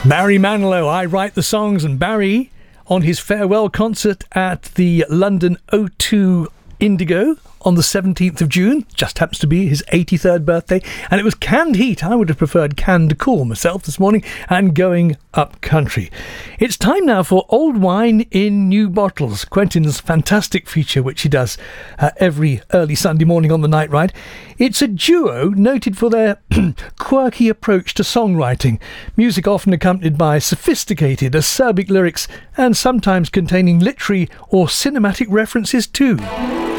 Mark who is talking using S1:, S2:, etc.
S1: Barry Manilow, I write the songs, and Barry on his farewell concert at the London O2 Indigo on the 17th of June, just happens to be his 83rd birthday, and it was canned heat. I would have preferred canned cool myself this morning, and going up country. It's time now for Old Wine in New Bottles, Quentin's fantastic feature which he does every early Sunday morning on the Night Ride. It's a duo noted for their quirky approach to songwriting, music often accompanied by sophisticated acerbic lyrics and sometimes containing literary or cinematic references too.